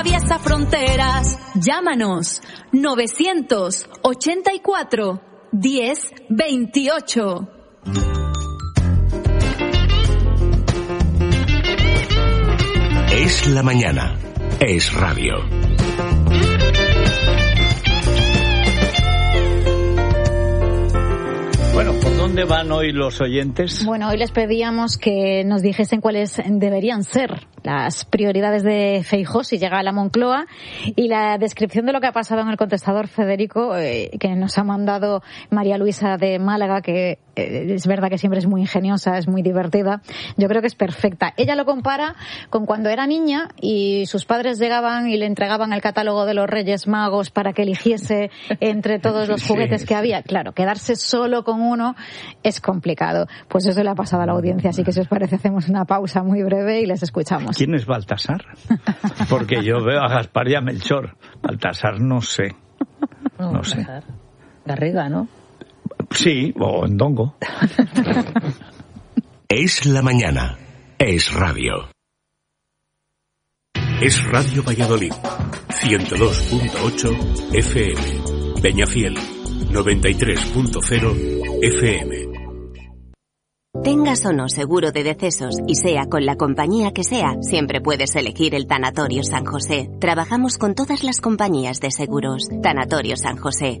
Atraviesa fronteras. Llámanos 984 1028. Es la mañana. Es radio. Bueno, ¿por dónde van hoy los oyentes? Bueno, hoy les pedíamos que nos dijesen cuáles deberían ser las prioridades de Feijóo si llega a la Moncloa, y la descripción de lo que ha pasado en el contestador, Federico, que nos ha mandado María Luisa de Málaga, que es verdad que siempre es muy ingeniosa, es muy divertida, yo creo que es perfecta. Ella lo compara con cuando era niña y sus padres llegaban y le entregaban el catálogo de los Reyes Magos para que eligiese entre todos los juguetes que había. Claro, quedarse solo con uno es complicado. Pues eso le ha pasado a la audiencia, así que si os parece hacemos una pausa muy breve y les escuchamos. ¿Quién es Baltasar? Porque yo veo a Gaspar y a Melchor. Baltasar no sé. No sé. Garriga, ¿no? Sí, o Ndongo. Es la mañana. Es radio. Es Radio Valladolid. 102.8 FM. Peñafiel. 93.0 FM. Tengas o no seguro de decesos y sea con la compañía que sea, siempre puedes elegir el Tanatorio San José. Trabajamos con todas las compañías de seguros. Tanatorio San José,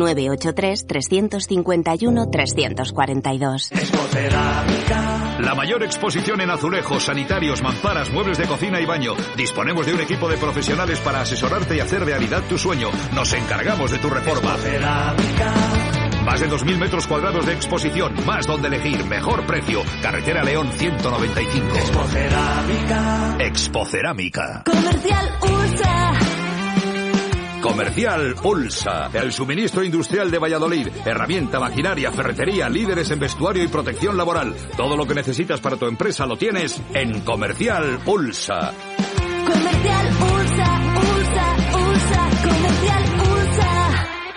983-351-342. La mayor exposición en azulejos, sanitarios, mamparas, muebles de cocina y baño. Disponemos de un equipo de profesionales para asesorarte y hacer realidad tu sueño. Nos encargamos de tu reforma. Más de 2.000 metros cuadrados de exposición, más donde elegir, mejor precio. Carretera León 195. Expocerámica. Comercial USA. Comercial Ulsa, el suministro industrial de Valladolid. Herramienta, maquinaria, ferretería, líderes en vestuario y protección laboral. Todo lo que necesitas para tu empresa lo tienes en Comercial Ulsa. Comercial USA, Comercial USA.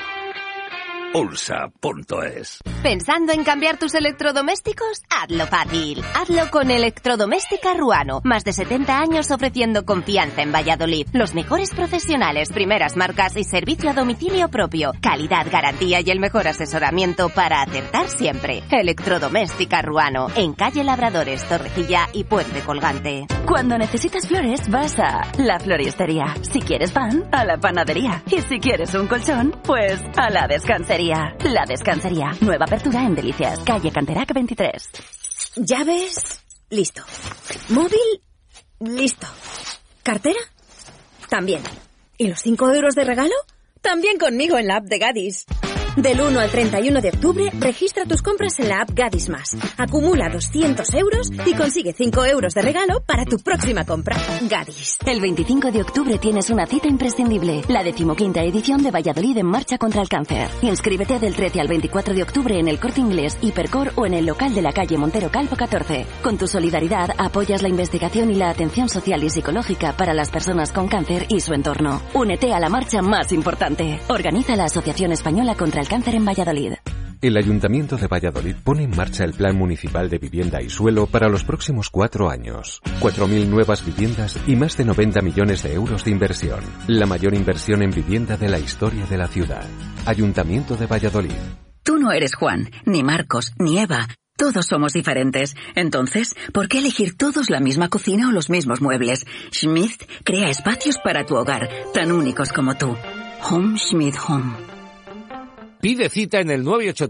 Ulsa.es. ¿Pensando en cambiar tus electrodomésticos? Hazlo fácil. Hazlo con Electrodoméstica Ruano. Más de 70 años ofreciendo confianza en Valladolid. Los mejores profesionales, primeras marcas y servicio a domicilio propio. Calidad, garantía y el mejor asesoramiento para acertar siempre. Electrodoméstica Ruano. En calle Labradores, Torrecilla y Puente Colgante. Cuando necesitas flores, vas a la floristería. Si quieres pan, a la panadería. Y si quieres un colchón, pues a la descansería. La Descansería. Nueva apertura en Delicias, calle Canterac 23. ¿Llaves? Listo. ¿Móvil? Listo. ¿Cartera? También. ¿Y los 5 euros de regalo? También conmigo en la app de Gadis. Del 1 al 31 de octubre, registra tus compras en la app Gadis Más. Acumula 200 euros y consigue 5 euros de regalo para tu próxima compra. Gadis. El 25 de octubre tienes una cita imprescindible. La 15ª edición de Valladolid en Marcha contra el Cáncer. Inscríbete del 13 al 24 de octubre en el Corte Inglés, Hipercor o en el local de la calle Montero Calvo 14. Con tu solidaridad apoyas la investigación y la atención social y psicológica para las personas con cáncer y su entorno. Únete a la marcha más importante. Organiza la Asociación Española contra el Cáncer en Valladolid. El Ayuntamiento de Valladolid pone en marcha el Plan Municipal de Vivienda y Suelo para los próximos 4 años. 4.000 nuevas viviendas y más de 90 millones de euros de inversión. La mayor inversión en vivienda de la historia de la ciudad. Ayuntamiento de Valladolid. Tú no eres Juan, ni Marcos, ni Eva. Todos somos diferentes. Entonces, ¿por qué elegir todos la misma cocina o los mismos muebles? Schmidt crea espacios para tu hogar, tan únicos como tú. Home Schmidt Home. Pide cita en el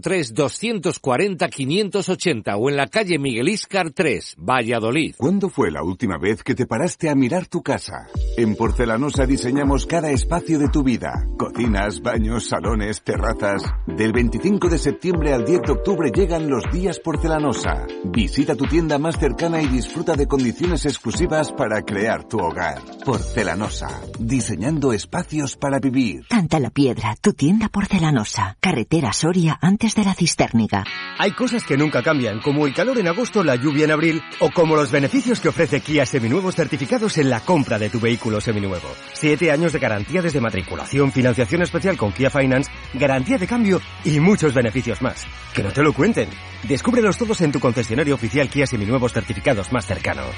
983-240-580 o en la calle Miguel Íscar 3, Valladolid. ¿Cuándo fue la última vez que te paraste a mirar tu casa? En Porcelanosa diseñamos cada espacio de tu vida. Cocinas, baños, salones, terrazas. Del 25 de septiembre al 10 de octubre llegan los días Porcelanosa. Visita tu tienda más cercana y disfruta de condiciones exclusivas para crear tu hogar. Porcelanosa. Diseñando espacios para vivir. Canta la Piedra, tu tienda Porcelanosa. Carretera Soria antes de la Cistérniga. Hay cosas que nunca cambian, como el calor en agosto, la lluvia en abril, o como los beneficios que ofrece Kia Seminuevos certificados en la compra de tu vehículo seminuevo. 7 años de garantía desde matriculación, financiación especial con Kia Finance, garantía de cambio y muchos beneficios más. Que no te lo cuenten. Descúbrelos todos en tu concesionario oficial Kia Seminuevos certificados más cercano.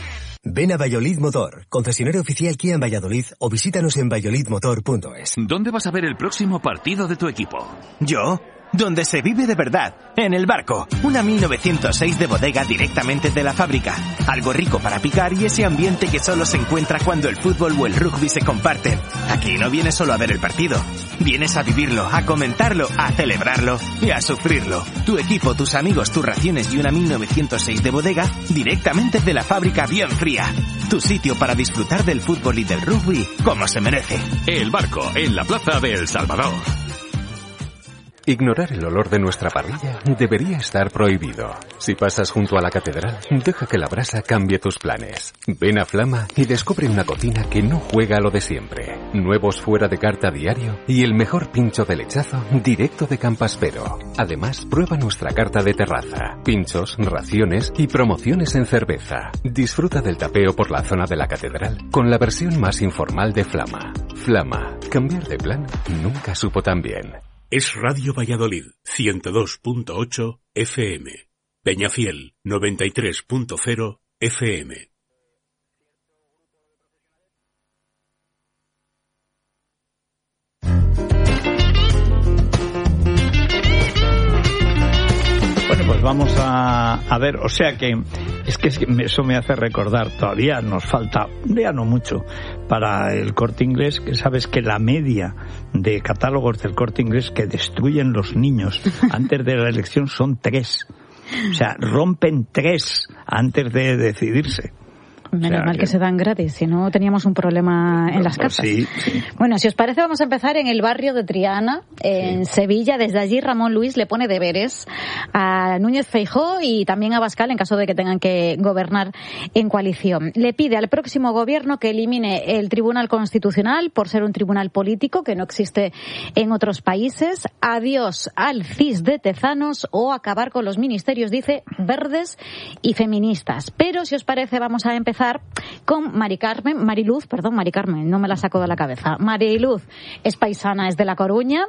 Ven a Valladolid Motor, concesionario oficial Kia en Valladolid, o visítanos en valladolidmotor.es. ¿Dónde vas a ver el próximo partido de tu equipo? ¿Yo? Donde se vive de verdad, en el Barco. Una 1906 de bodega directamente de la fábrica. Algo rico para picar y ese ambiente que solo se encuentra cuando el fútbol o el rugby se comparten. Aquí no vienes solo a ver el partido. Vienes a vivirlo, a comentarlo, a celebrarlo y a sufrirlo. Tu equipo, tus amigos, tus raciones y una 1906 de bodega directamente de la fábrica bien fría. Tu sitio para disfrutar del fútbol y del rugby como se merece. El Barco, en la plaza de El Salvador. Ignorar el olor de nuestra parrilla debería estar prohibido. Si pasas junto a la catedral, deja que la brasa cambie tus planes. Ven a Flama y descubre una cocina que no juega a lo de siempre. Nuevos fuera de carta diario y el mejor pincho de lechazo directo de Campaspero. Además, prueba nuestra carta de terraza, pinchos, raciones y promociones en cerveza. Disfruta del tapeo por la zona de la catedral con la versión más informal de Flama. Flama, cambiar de plan nunca supo tan bien. Es Radio Valladolid, 102.8 FM. Peñafiel, 93.0 FM. Bueno, pues vamos a ver, o sea que eso me hace recordar, todavía nos falta, ya no mucho, para el Corte Inglés, que sabes que la media de catálogos del Corte Inglés que destruyen los niños antes de la elección son 3. O sea, rompen 3 antes de decidirse. Menos mal que se dan gratis, si no teníamos un problema en las casas. Sí. Bueno, si os parece, vamos a empezar en el barrio de Triana, en Sevilla. Desde allí Ramón Luis le pone deberes a Núñez Feijóo y también a Abascal en caso de que tengan que gobernar en coalición. Le pide al próximo gobierno que elimine el Tribunal Constitucional por ser un tribunal político que no existe en otros países. Adiós al CIS de Tezanos o acabar con los ministerios, dice, verdes y feministas. Pero si os parece, vamos a empezar con Mari Carmen, no me la saco de la cabeza. Mariluz es paisana, es de La Coruña.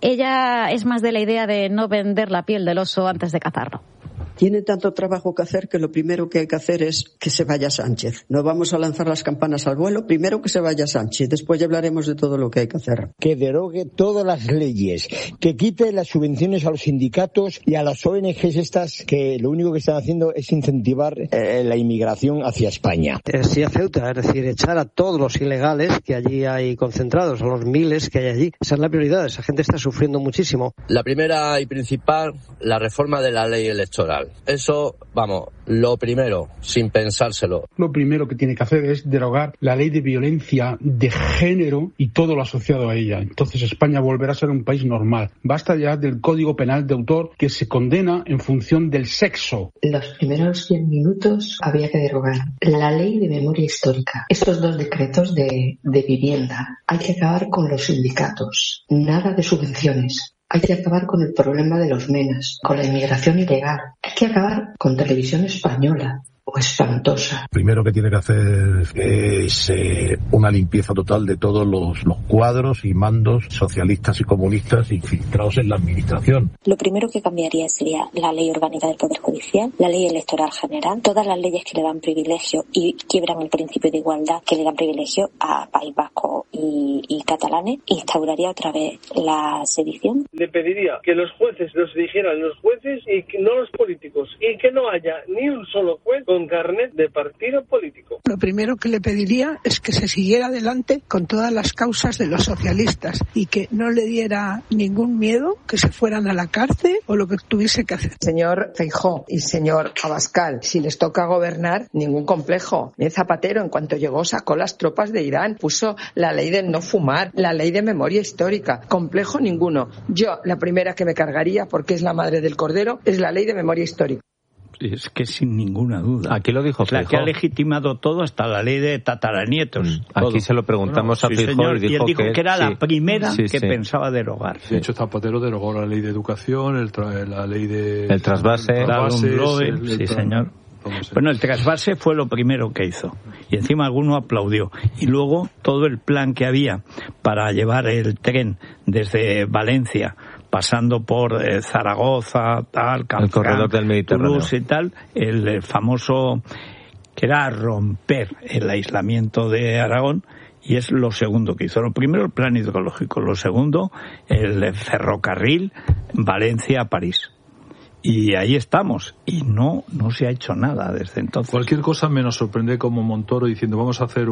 Ella es más de la idea de no vender la piel del oso antes de cazarlo. Tiene tanto trabajo que hacer que lo primero que hay que hacer es que se vaya Sánchez. No vamos a lanzar las campanas al vuelo, primero que se vaya Sánchez, después ya hablaremos de todo lo que hay que hacer. Que derogue todas las leyes, que quite las subvenciones a los sindicatos y a las ONGs estas que lo único que están haciendo es incentivar la inmigración hacia España. Sí a Ceuta, es decir, echar a todos los ilegales que allí hay concentrados, a los miles que hay allí. Esa es la prioridad, esa gente está sufriendo muchísimo. La primera y principal, la reforma de la ley electoral. Eso, vamos, lo primero, sin pensárselo. Lo primero que tiene que hacer es derogar la ley de violencia de género y todo lo asociado a ella. Entonces España volverá a ser un país normal. Basta ya del Código Penal de autor que se condena en función del sexo. Los primeros 100 minutos había que derogar la ley de memoria histórica. Estos 2 decretos de vivienda. Hay que acabar con los sindicatos. Nada de subvenciones. Hay que acabar con el problema de los menas, con la inmigración ilegal. Hay que acabar con Televisión Española, o espantosa. Primero que tiene que hacer es una limpieza total de todos los cuadros y mandos socialistas y comunistas infiltrados en la administración. Lo primero que cambiaría sería la ley orgánica del Poder Judicial, la ley electoral general, todas las leyes que le dan privilegio y quiebran el principio de igualdad que le dan privilegio a País Vasco y catalanes. Instauraría otra vez la sedición. Le pediría que los jueces los eligieran los jueces y que no los políticos, y que no haya ni un solo juez con carnet de partido político. Lo primero que le pediría es que se siguiera adelante con todas las causas de los socialistas y que no le diera ningún miedo que se fueran a la cárcel o lo que tuviese que hacer. Señor Feijóo y señor Abascal, si les toca gobernar, ningún complejo. Zapatero, en cuanto llegó, sacó las tropas de Irán, puso la ley del no fumar, la ley de memoria histórica. Complejo ninguno. Yo, la primera que me cargaría, porque es la madre del cordero, es la ley de memoria histórica. Es que sin ninguna duda. Aquí lo dijo Feijóo. La que ha legitimado todo, hasta la ley de tataranietos. Aquí se lo preguntamos a Feijóo y dijo que era la primera que sí. pensaba derogar. De hecho, Zapatero derogó la ley de educación, la ley de... El trasvase. Sí, señor. Bueno, el trasvase fue lo primero que hizo. Y encima alguno aplaudió. Y luego todo el plan que había para llevar el tren desde Valencia, pasando por Zaragoza, tal, el corredor del Mediterráneo, Toulouse y tal, el famoso que era romper el aislamiento de Aragón, y es lo segundo que hizo. Lo primero, el plan hidrológico. Lo segundo, el ferrocarril Valencia-París. Y ahí estamos, y no se ha hecho nada desde entonces. Cualquier cosa menos sorprende como Montoro diciendo vamos a hacer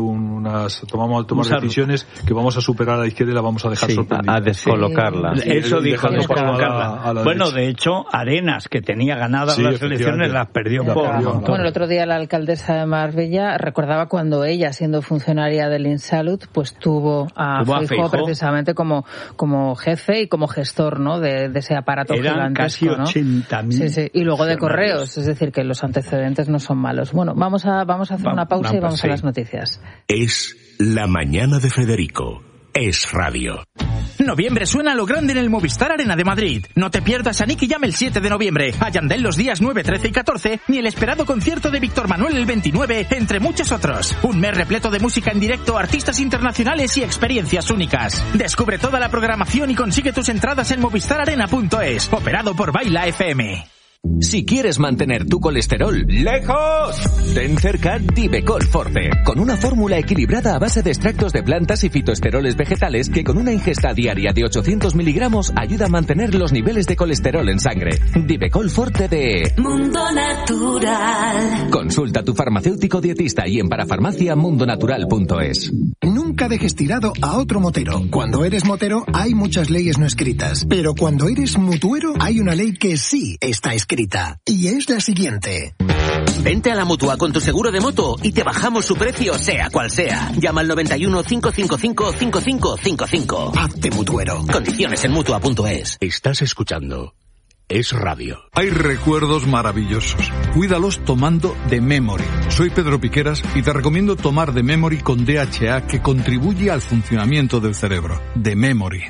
tomar decisiones que vamos a superar a la izquierda y la vamos a dejar sorprendida. A descolocarla. Sí. Eso dijo, descolocarla. Bueno, de hecho, Arenas, que tenía ganadas las elecciones, las perdió por Montoro. Bueno, el otro día la alcaldesa de Marbella recordaba cuando ella, siendo funcionaria del Insalud, pues tuvo a Feijóo precisamente como jefe y como gestor, ¿no, de ese aparato gigantesco, casi 80. ¿no? Sí. Y luego de correos, es decir, que los antecedentes no son malos. Bueno, vamos a hacer una pausa y vamos a las noticias. Es La Mañana de Federico. Es radio. Noviembre suena a lo grande en el Movistar Arena de Madrid. No te pierdas a Nicky Jam el 7 de noviembre, a Yandel los días 9, 13 y 14, ni el esperado concierto de Víctor Manuel el 29, entre muchos otros. Un mes repleto de música en directo, artistas internacionales y experiencias únicas. Descubre toda la programación y consigue tus entradas en movistararena.es, operado por Baila FM. Si quieres mantener tu colesterol lejos, ten cerca Divecol Forte, con una fórmula equilibrada a base de extractos de plantas y fitoesteroles vegetales que con una ingesta diaria de 800 miligramos ayuda a mantener los niveles de colesterol en sangre. Divecol Forte de Mundo Natural. Consulta a tu farmacéutico dietista y en parafarmaciamundonatural.es. Nunca dejes tirado a otro motero. Cuando eres motero hay muchas leyes no escritas, pero cuando eres mutuero hay una ley que sí está escrita, y es la siguiente. Vente a la Mutua con tu seguro de moto y te bajamos su precio sea cual sea. Llama al 91 555 5555. Hazte mutuero. Condiciones en Mutua.es. Estás escuchando Es Radio. Hay recuerdos maravillosos. Cuídalos tomando The Memory. Soy Pedro Piqueras y te recomiendo tomar The Memory con DHA, que contribuye al funcionamiento del cerebro. The Memory.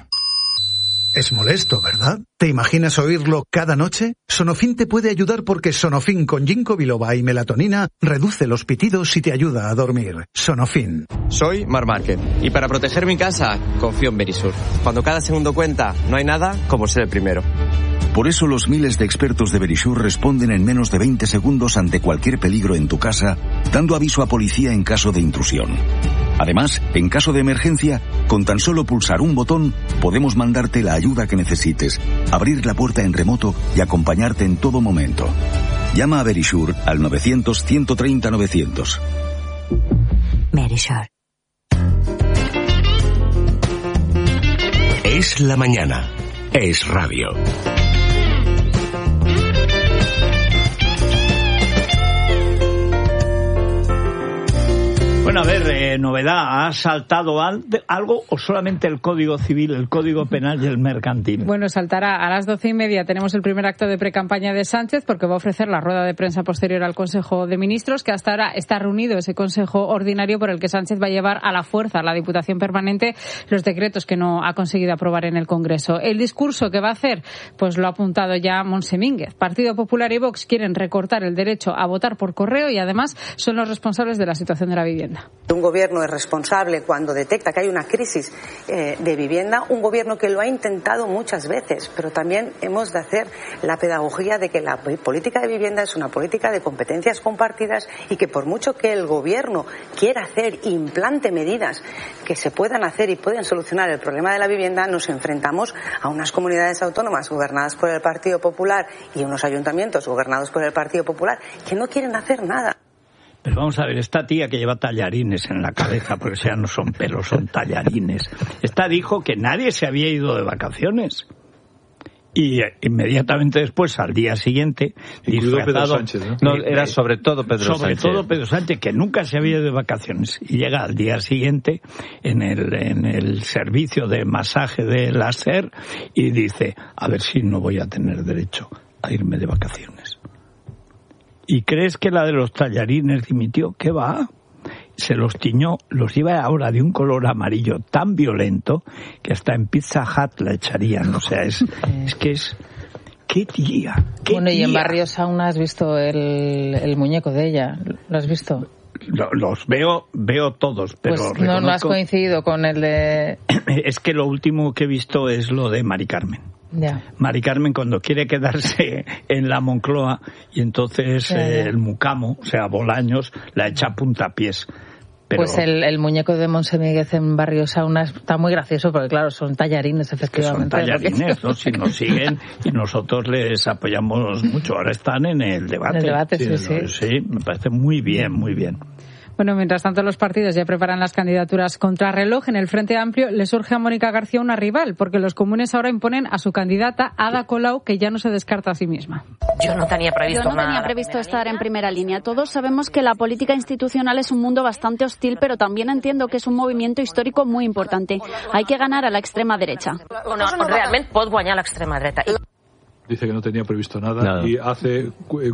Es molesto, ¿verdad? ¿Te imaginas oírlo cada noche? Sonofin te puede ayudar porque Sonofin con ginkgo biloba y melatonina reduce los pitidos y te ayuda a dormir. Sonofin. Soy Mar Márquez y para proteger mi casa confío en Verisur. Cuando cada segundo cuenta, no hay nada como ser el primero. Por eso los miles de expertos de Verisur responden en menos de 20 segundos ante cualquier peligro en tu casa, dando aviso a policía en caso de intrusión. Además, en caso de emergencia, con tan solo pulsar un botón, podemos mandarte la ayuda que necesites, abrir la puerta en remoto y acompañarte en todo momento. Llama a Verisur al 900-130-900. Verisur. Es la mañana. Es radio. Bueno, a ver, novedad, ¿ha saltado algo o solamente el Código Civil, el Código Penal y el Mercantil? Bueno, saltará a las 12:30. Tenemos el primer acto de precampaña de Sánchez porque va a ofrecer la rueda de prensa posterior al Consejo de Ministros, que hasta ahora está reunido ese Consejo Ordinario por el que Sánchez va a llevar a la fuerza a la Diputación Permanente los decretos que no ha conseguido aprobar en el Congreso. El discurso que va a hacer, pues lo ha apuntado ya Montse Mínguez. Partido Popular y Vox quieren recortar el derecho a votar por correo y además son los responsables de la situación de la vivienda. Un gobierno es responsable cuando detecta que hay una crisis de vivienda, un gobierno que lo ha intentado muchas veces, pero también hemos de hacer la pedagogía de que la política de vivienda es una política de competencias compartidas y que por mucho que el gobierno quiera hacer, implante medidas que se puedan hacer y pueden solucionar el problema de la vivienda, nos enfrentamos a unas comunidades autónomas gobernadas por el Partido Popular y unos ayuntamientos gobernados por el Partido Popular que no quieren hacer nada. Pero vamos a ver, esta tía que lleva tallarines en la cabeza, porque ya no son pelos, son tallarines. Esta dijo que nadie se había ido de vacaciones. Y inmediatamente después, al día siguiente, incluido Pedro Sánchez, ¿no? No, era sobre todo Pedro Sánchez. Sobre todo Pedro Sánchez, que nunca se había ido de vacaciones. Y llega al día siguiente en el servicio de masaje de láser y dice, a ver si no voy a tener derecho a irme de vacaciones. ¿Y crees que la de los tallarines dimitió? ¿Qué va? Se los tiñó, los lleva ahora de un color amarillo tan violento que hasta en Pizza Hut la echarían. O sea, es que es... ¡Qué tía! ¡Qué bueno, tía! Y en Barrio Sauna has visto el muñeco de ella. ¿Lo has visto? Los veo todos, pero pues no has coincidido con el de... Es que lo último que he visto es lo de Mari Carmen. Mari Carmen cuando quiere quedarse en la Moncloa y entonces el mucamo, o sea, Bolaños, la echa a puntapiés. Pero... Pues el muñeco de Montse Míguez en Barrio Sauna está muy gracioso porque, claro, son tallarines, efectivamente. Son tallarines, ¿no? Si nos siguen y nosotros les apoyamos mucho. Ahora están en el debate. En el debate, sí. Sí, me parece muy bien, muy bien. Bueno, mientras tanto los partidos ya preparan las candidaturas contra reloj. En el Frente Amplio le surge a Mónica García una rival, porque los comunes ahora imponen a su candidata, Ada Colau, que ya no se descarta a sí misma. Yo no tenía previsto estar en primera línea. Todos sabemos que la política institucional es un mundo bastante hostil, pero también entiendo que es un movimiento histórico muy importante. Hay que ganar a la extrema derecha. Realmente pot guanyar l'extrema dreta. Dice que no tenía previsto nada. Y hace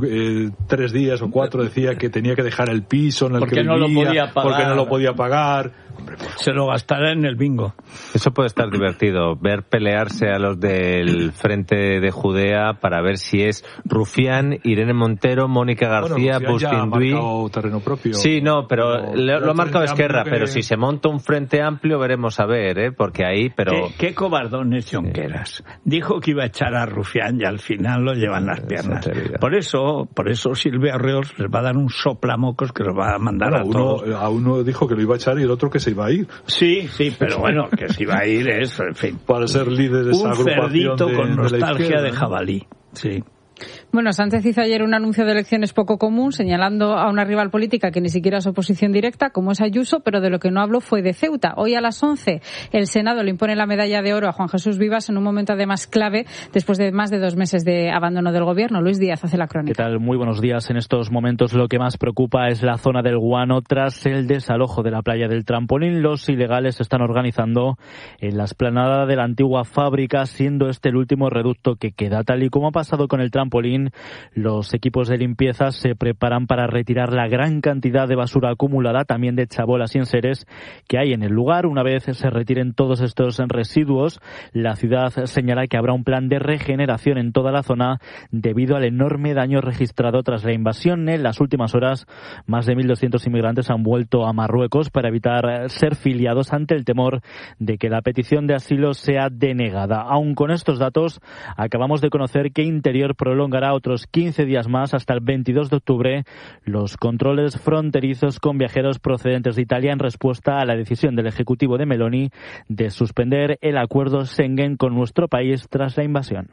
3 días o 4 decía que tenía que dejar el piso en el que vivía porque no lo podía pagar. Hombre, se lo gastará en el bingo. Eso puede estar divertido, ver pelearse a los del Frente de Judea para ver si es Rufián, Irene Montero, Mónica García, Bustin Dui. Terreno propio. Sí, no, pero lo ha marcado Esquerra, pero si se monta un Frente Amplio veremos a ver, porque ahí, pero... ¿Qué cobardón es Junqueras? Dijo que iba a echar a Rufián y al final lo llevan las piernas. Por eso Silvia Reos les va a dar un soplamocos que los va a mandar a todos. A uno dijo que lo iba a echar y el otro que se iba a ir. Sí, pero bueno, que se iba a ir es, en fin, para ser líder de esa agrupación. Un cerdito con nostalgia de jabalí, sí. Bueno, Sánchez hizo ayer un anuncio de elecciones poco común, señalando a una rival política que ni siquiera es oposición directa, como es Ayuso, pero de lo que no habló fue de Ceuta. Hoy a las 11 el Senado le impone la medalla de oro a Juan Jesús Vivas en un momento además clave después de más de 2 meses de abandono del gobierno. Luis Díaz hace la crónica. ¿Qué tal? Muy buenos días. En estos momentos lo que más preocupa es la zona del Guano tras el desalojo de la playa del Trampolín. Los ilegales se están organizando en la explanada de la antigua fábrica, siendo este el último reducto que queda. Tal y como ha pasado con el Trampolín, los equipos de limpieza se preparan para retirar la gran cantidad de basura acumulada, también de chabolas y enseres que hay en el lugar. Una vez se retiren todos estos residuos, la ciudad señala que habrá un plan de regeneración en toda la zona debido al enorme daño registrado tras la invasión. En las últimas horas, más de 1.200 inmigrantes han vuelto a Marruecos para evitar ser filiados ante el temor de que la petición de asilo sea denegada. Aún con estos datos, acabamos de conocer que Interior prolongará otros 15 días más, hasta el 22 de octubre, los controles fronterizos con viajeros procedentes de Italia en respuesta a la decisión del Ejecutivo de Meloni de suspender el acuerdo Schengen con nuestro país tras la invasión.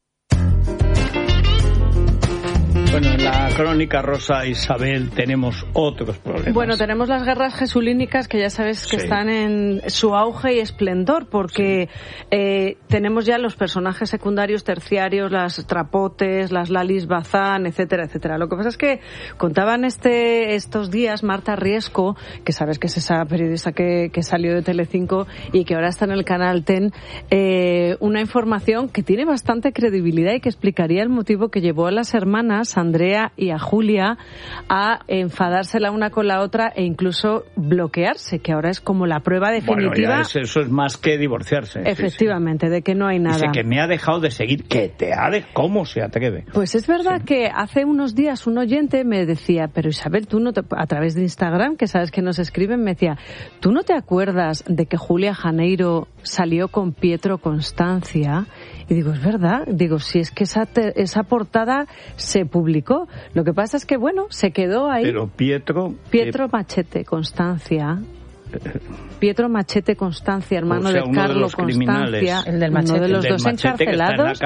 Bueno, en la crónica Rosa Isabel tenemos otros problemas. Bueno, tenemos las guerras jesulínicas que ya sabes que están en su auge y esplendor, porque tenemos ya los personajes secundarios, terciarios, las trapotes, las Lalis Bazán, etcétera, etcétera. Lo que pasa es que contaban estos días Marta Riesco, que sabes que es esa periodista que salió de Telecinco y que ahora está en el canal TEN, una información que tiene bastante credibilidad y que explicaría el motivo que llevó a las hermanas Andrea y a Julia a enfadarse la una con la otra e incluso bloquearse, que ahora es como la prueba definitiva. Bueno, eso es más que divorciarse. Efectivamente, de que no hay nada. Dice que me ha dejado de seguir. ¿Cómo se atreve? Pues es verdad que hace unos días un oyente me decía, pero Isabel, tú no a través de Instagram, que sabes que nos escriben, me decía, ¿tú no te acuerdas de que Julia Janeiro salió con Pietro Constancia? Y digo, es verdad. Digo, si es que esa portada se publicó. Lo que pasa es que, bueno, se quedó ahí. Pero Pietro Machete Constancia. Pietro Machete Constancia, hermano de Carlo Constancia, el del machete, uno de los dos encarcelados.